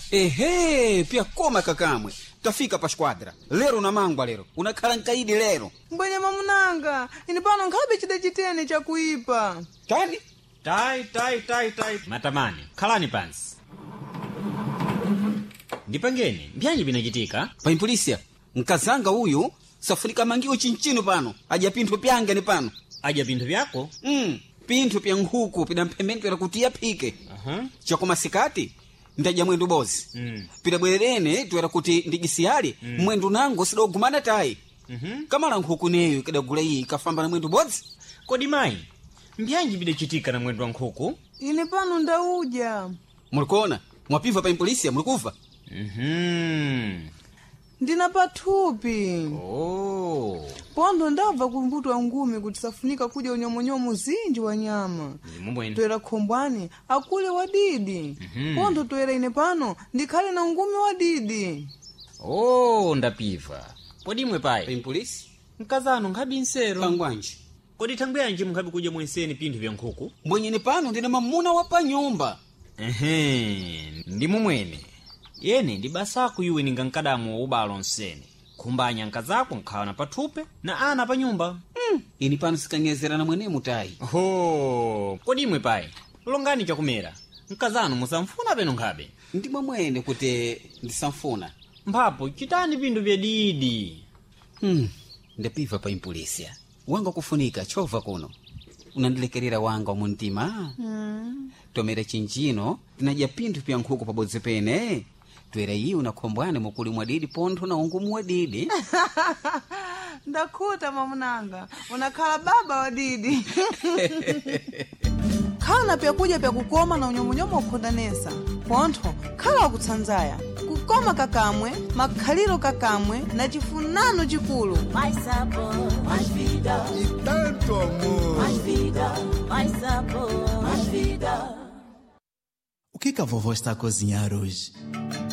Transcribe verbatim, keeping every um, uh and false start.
Ehe, pia koma kakamwe. Tafika pa squadra. Lero na mangwa lero. Unakhala nkaidi lero. Mbwenye mamunanga, ini pano nkhabe chida chitene cha kuipa. Chani? Tai, tai, tai, tai. Matamani, khalani pansi. Ndipangeni, mbyanyi binachitika? Paimpolisia, nkazanga uyu, safunika mangiwo chinchino pano. Aja pinthu pyange ni pano. Aja pinthu pyako? Mm, pinthu pya nkhuku, pida mpembeni pya kutia pike. Aha. Chakoma sikati, ndaja mwendu bozi. Mm. Pida bwerene, tuwera kuti ndigisiyali, mm. mwendu nango sidogumana tai. Mhm. Kamala nkhuku neyo, kadagula iyi, kafamba na mwendu bozi. Kodi mayi, mbyanyi bidachitika na mwendu wa nkhuku? Ine pano ndauja. Mulikona, mwapiva paimpolisia, mulikufa. Mhm. Ndina pathupi. Oh. Pondo ndabva kumbuto wa ngumi kuti safunika kuja unyomonyomo zinji wa nyama. Mumweni. Toera khombwani, akule wadidi. Mhm. Pondo toera ine pano, ndikhale na ngumi wadidi. Oh, ndapiva. Kodi imwe payi? Paimpolisi? Mkazano nkhabi nsero. Pangwanji. Kodi thangwe yanji mukhabi kuja mwenseni pinthu vya nkhuku? Mbwenyeni pano ndina mamuna wa pa nyumba. Ehe, ndi mumwene. Yene ndi basaku yuwe ninga nkadamu ubalo nsene. Kumbanya nkazako nkhawana pathupe na ana pa nyumba. Mm. Ini pano sikanyezera na mwene mutai. Ho, kodi imwe payi? Longani chakumera. Nkazano musamfuna peno nkhabe. Ndi mwene kuti ndisamfuna. Mphapo chitani pinthu vya didi. Hmm, ndapiva paimpolisia. Wanga kufunika chova kuno. Unandilekerera wanga wa muntima. Mm. Tomera chinchino, tinaja pinthu pya nkhuku pabodzi pene. Twera iyi unakhombwane mukuli mwa didi pontho na ungumu wa didi. Ndakhuta mamunanga, unakhala baba wa didi. Khala pya kudya pya kukoma na unyomonyomo ukhodanesa. Pontho, khala wakutsanzaya. Kukoma kakamwe, makhaliro kakamwe, na chifunano chikulu. Mais sabor, mais vida. E tanto amor. Mais vida, mais sabor, mais vida. O que que a vovó está a cozinhar hoje?